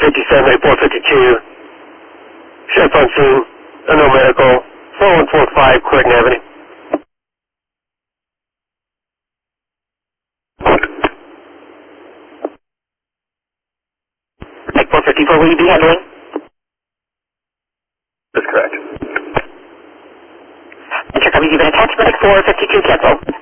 57, 452. Sheriff on scene, unknown medical, 4145 Clinton Avenue. 454, will you be handling? That's correct. Enter copy, you've been attached, medic 452, cancel.